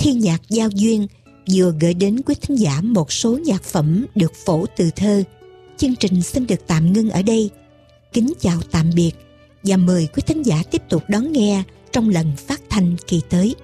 Thiên nhạc giao duyên vừa gửi đến quý thính giả một số nhạc phẩm được phổ từ thơ. Chương trình xin được tạm ngưng ở đây. Kính chào tạm biệt và mời quý thính giả tiếp tục đón nghe trong lần phát thanh kỳ tới.